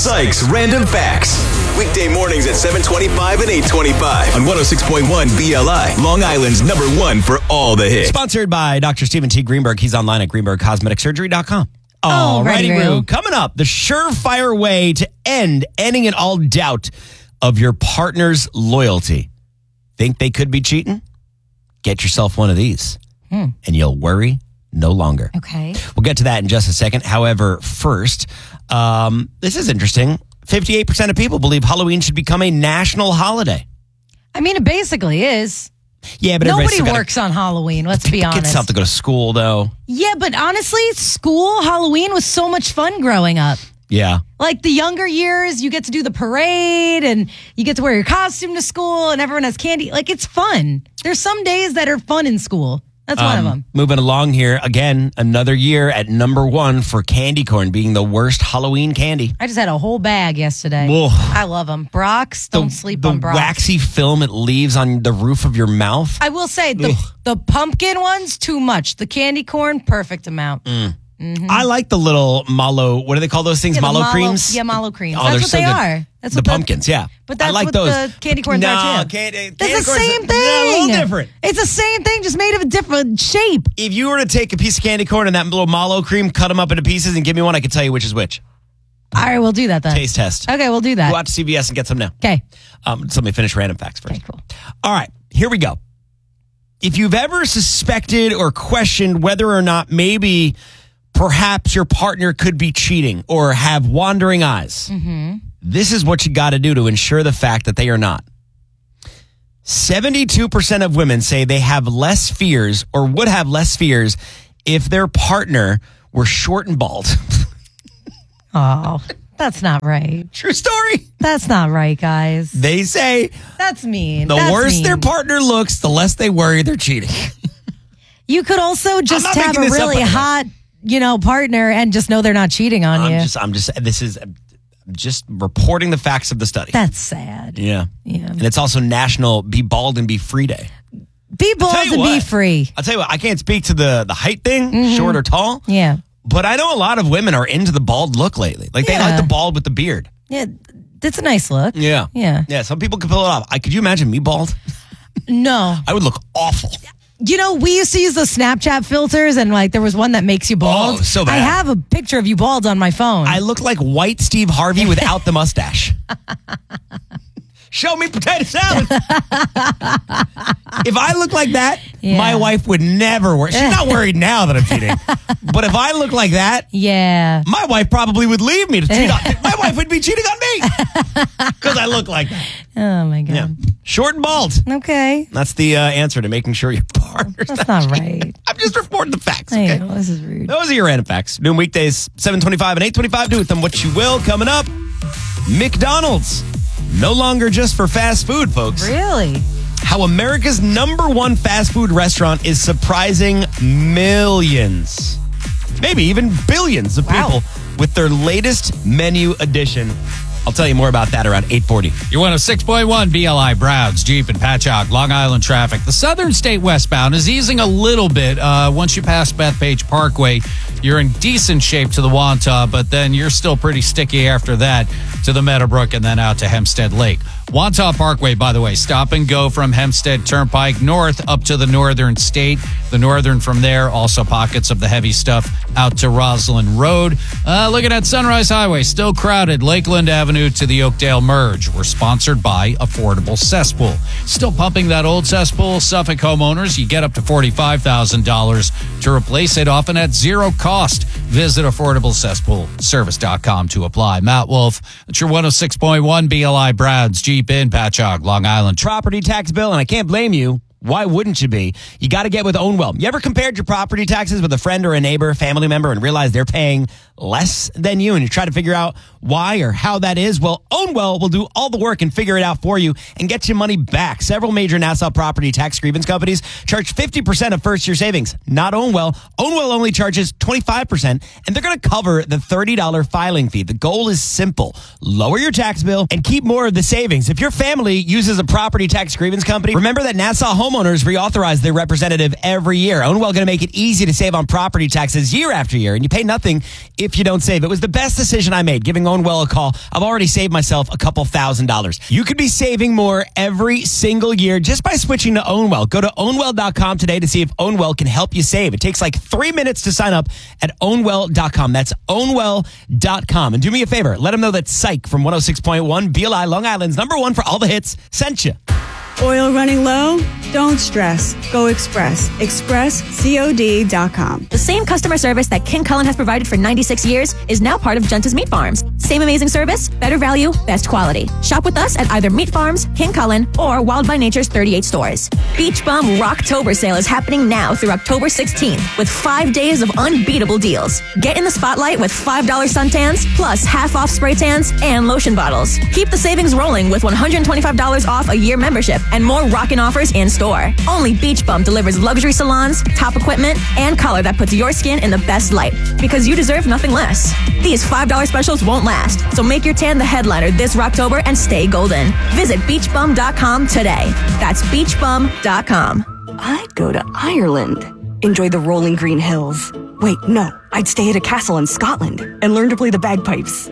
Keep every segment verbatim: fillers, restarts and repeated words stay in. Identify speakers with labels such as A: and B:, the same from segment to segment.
A: Sykes Random Facts. Weekday mornings at seven twenty-five and eight twenty-five on one oh six point one B L I, Long Island's number one for all the hits.
B: Sponsored by Doctor Stephen T. Greenberg. He's online at greenberg cosmetic surgery dot com.
C: Oh,
B: Alrighty,
C: Roo.
B: Roo. Coming up, the surefire way to end any and all doubt of your partner's loyalty. Think they could be cheating? Get yourself one of these,
C: Hmm.
B: and you'll worry no longer.
C: Okay.
B: We'll get to that in just a second. However, first, um, this is interesting. fifty-eight percent of people believe Halloween should become a national holiday.
C: I mean, it basically is.
B: Yeah, but
C: Nobody
B: everybody's
C: works on Halloween, let's be honest.
B: Kids have to go to school, though.
C: Yeah, but honestly, school, Halloween was so much fun growing up.
B: Yeah.
C: Like the younger years, you get to do the parade and you get to wear your costume to school and everyone has candy. Like, it's fun. There's some days that are fun in school. That's one of
B: Um,
C: them.
B: Moving along here, again, another year at number one for candy corn being the worst Halloween candy.
C: I just had a whole bag yesterday.
B: Whoa.
C: I love them. Brock's, don't sleep
B: the
C: on Brock's.
B: waxy film it leaves on the roof of your mouth.
C: I will say, the, the pumpkin ones, too much. The candy corn, perfect amount.
B: Mm. I like the little mallow, what do they call those things?
C: Yeah, the
B: mallow,
C: mallow-
B: creams?
C: yeah, mallow creams.
B: Oh,
C: That's
B: they're
C: what
B: so
C: they
B: good.
C: are. That's
B: the
C: what the-
B: pumpkins, yeah.
C: But that's
B: I like
C: what
B: those.
C: the candy corns
B: no,
C: are, too.
B: Candy,
C: That's
B: candy
C: the
B: corns
C: same
B: are-
C: thing.
B: Yeah, a little different.
C: It's the same thing, just made of a different shape.
B: If you were to take a piece of candy corn and that little mallow cream, cut them up into pieces and give me one, I could tell you which is which.
C: All right, we'll do that then.
B: Taste test.
C: Okay, we'll do that.
B: Go out to C V S and get some now.
C: Okay.
B: Um, so let me finish random facts first.
C: Okay, cool.
B: All right, here we go. If you've ever suspected or questioned whether or not maybe perhaps your partner could be cheating or have wandering eyes,
C: Mm-hmm.
B: this is what you got to do to ensure the fact that they are not. seventy-two percent of women say they have less fears or would have less fears if their partner were short and bald.
C: Oh, that's not right.
B: True story.
C: That's not right, guys.
B: They say
C: That's mean.
B: the
C: That's
B: worse
C: mean.
B: their partner looks, the less they worry they're cheating.
C: You could also just
B: not
C: have
B: making
C: a
B: this up,
C: really
B: by the way.
C: hot, you know, partner and just know they're not cheating on
B: I'm
C: you.
B: just, I'm just, this is I'm just reporting the facts of the study.
C: That's sad.
B: Yeah.
C: Yeah.
B: And it's also National Be Bald and Be Free Day.
C: Be
B: Tell
C: bold
B: you
C: and be
B: what.
C: free.
B: I'll tell you what, I can't speak to the, the height thing, short or tall,
C: Yeah.
B: but I know a lot of women are into the bald look lately. Like they
C: Yeah.
B: like the bald with the beard.
C: Yeah. That's a nice look.
B: Yeah.
C: Yeah.
B: Yeah. Some people can pull it off. I, could you imagine me bald?
C: No.
B: I would look awful.
C: You know, we used to use those Snapchat filters and like there was one that makes you bald.
B: Oh, so bad.
C: I have a picture of you bald on my phone.
B: I look like white Steve Harvey without the mustache. Show me potato salad. If I look like that,
C: Yeah.
B: my wife would never worry. She's not worried now that I'm cheating. But if I look like that,
C: yeah.
B: my wife probably would leave me to cheat on. My wife would be cheating on me because I look like that.
C: Oh my God.
B: Yeah. Short and bald.
C: Okay.
B: That's the uh, answer to making sure your partner's
C: That's not right.
B: I'm just reporting the facts.
C: I
B: Okay.
C: know, this is rude.
B: Those are your random facts. Noon weekdays, seven twenty-five and eight twenty-five. Do with them what you will. Coming up, McDonald's. No longer just for fast food, folks.
C: Really?
B: How America's number one fast food restaurant is surprising millions, maybe even billions of
C: Wow.
B: people with their latest menu addition. I'll tell you more about that around eight forty.
D: You want a six point one B L I Browns, Jeep, and Patchogue, Long Island traffic. The Southern State westbound is easing a little bit. Uh, once you pass Bethpage Parkway, you're in decent shape to the Wantagh, but then you're still pretty sticky after that to the Meadowbrook and then out to Hempstead Lake. Wantagh Parkway, by the way, stop and go from Hempstead Turnpike north up to the Northern State. The Northern from there, also pockets of the heavy stuff out to Roslyn Road. Uh, looking at Sunrise Highway, still crowded. Lakeland Avenue to the Oakdale Merge. We're sponsored by Affordable Cesspool. Still pumping that old cesspool. Suffolk homeowners, you get up to forty-five thousand dollars to replace it, often at zero cost. Visit affordable cesspool service dot com to apply. Matt Wolf, it's your one oh six point one B L I Browns, Jeep in Patchogue, Long Island.
B: Property tax bill, and I can't blame you. Why wouldn't you be? You got to get with Ownwell. You ever compared your property taxes with a friend or a neighbor, family member, and realize they're paying less than you, and you try to figure out why or how that is? Well, Ownwell will do all the work and figure it out for you and get you money back. Several major Nassau property tax grievance companies charge fifty percent of first-year savings. Not Ownwell. Ownwell only charges twenty-five percent, and they're going to cover the thirty dollars filing fee. The goal is simple. Lower your tax bill and keep more of the savings. If your family uses a property tax grievance company, remember that Nassau Home homeowners reauthorize their representative every year. Ownwell going to make it easy to save on property taxes year after year, and you pay nothing if you don't save. It was the best decision I made, giving Ownwell a call. I've already saved myself a couple thousand dollars. You could be saving more every single year just by switching to Ownwell. Go to ownwell dot com today to see if Ownwell can help you save. It takes like three minutes to sign up at ownwell dot com. That's ownwell dot com. And do me a favor, let them know that Psych from one oh six point one B L I, Long Island's number one for all the hits, sent you.
E: Oil running low? Don't stress. Go Express. express cod dot com.
F: The same customer service that King Cullen has provided for ninety-six years is now part of Genta's Meat Farms. Same amazing service, better value, best quality. Shop with us at either Meat Farms, King Cullen, or Wild by Nature's thirty-eight stores. Beach Bum Rocktober sale is happening now through October sixteenth with five days of unbeatable deals. Get in the spotlight with five dollar suntans, plus half off spray tans and lotion bottles. Keep the savings rolling with one hundred twenty-five dollars off a year membership and more rockin' offers in store. Only Beach Bum delivers luxury salons, top equipment, and color that puts your skin in the best light, because you deserve nothing less. These five dollar specials won't last, so make your tan the headliner this Rocktober and stay golden. Visit beach bum dot com today. That's beach bum dot com.
G: I'd go to Ireland. Enjoy the rolling green hills. Wait, no. I'd stay at a castle in Scotland and learn to play the bagpipes.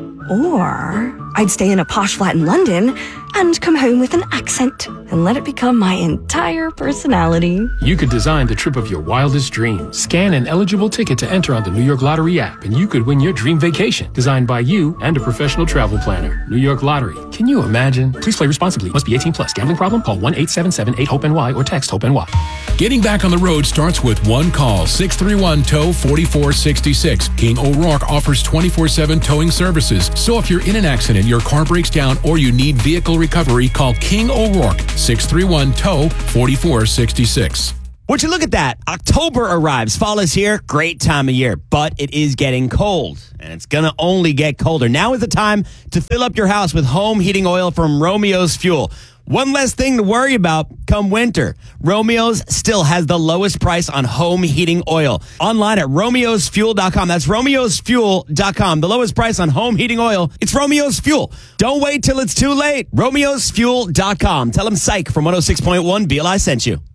G: Or I'd stay in a posh flat in London and come home with an accent and let it become my entire personality.
H: You could design the trip of your wildest dreams. Scan an eligible ticket to enter on the New York Lottery app, and you could win your dream vacation, designed by you and a professional travel planner. New York Lottery. Can you imagine? Please play responsibly. Must be eighteen plus. Gambling problem? Call one eight seven seven eight hope N Y or text HOPE-NY.
I: Getting back on the road starts with one call. six three one tow four four six six. King O'Rourke offers twenty-four seven towing services. So if you're in an accident, your car breaks down, or you need vehicle recovery, call King O'Rourke, six three one tow four four six six.
B: Would you look at that? October arrives. Fall is here. Great time of year. But it is getting cold, and it's going to only get colder. Now is the time to fill up your house with home heating oil from Romeo's Fuel. One less thing to worry about come winter. Romeo's still has the lowest price on home heating oil. Online at romeos fuel dot com. That's romeos fuel dot com. The lowest price on home heating oil. It's Romeo's Fuel. Don't wait till it's too late. romeos fuel dot com. Tell them Psych from one oh six point one B L I sent you.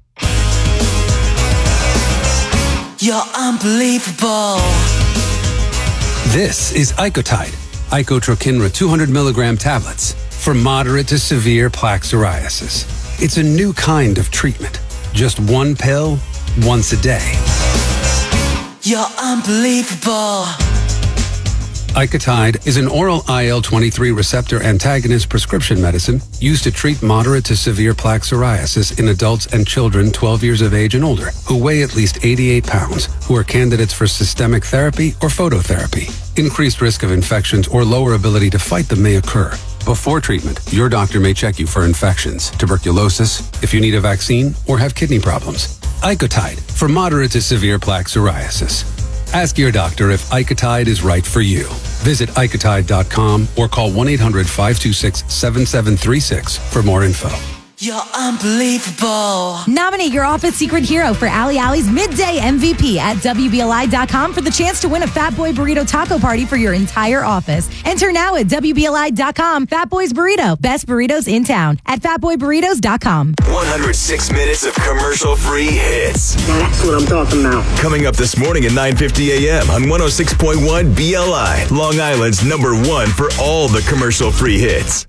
J: You're unbelievable.
K: This is Icotide, Icotrokinra two hundred milligram tablets for moderate to severe plaque psoriasis. It's a new kind of treatment. Just one pill, once a day.
J: You're unbelievable.
K: Icotide is an oral I L twenty-three receptor antagonist prescription medicine used to treat moderate to severe plaque psoriasis in adults and children twelve years of age and older who weigh at least eighty-eight pounds, who are candidates for systemic therapy or phototherapy. Increased risk of infections or lower ability to fight them may occur. Before treatment, your doctor may check you for infections, tuberculosis, if you need a vaccine, or have kidney problems. Icotide for moderate to severe plaque psoriasis. Ask your doctor if Icotide is right for you. Visit icotide dot com or call one eight hundred five two six seven seven three six for more info.
J: You're unbelievable.
C: Nominate your office secret hero for Ali Ali's midday M V P at W B L I dot com for the chance to win a Fat Boy Burrito taco party for your entire office. Enter now at W B L I dot com. Fat Boy's Burrito. Best burritos in town at fat boy burritos dot com.
A: one hundred six minutes of commercial-free hits.
L: That's what I'm talking about.
A: Coming up this morning at nine fifty a.m. on one oh six point one B L I, Long Island's number one for all the commercial-free hits.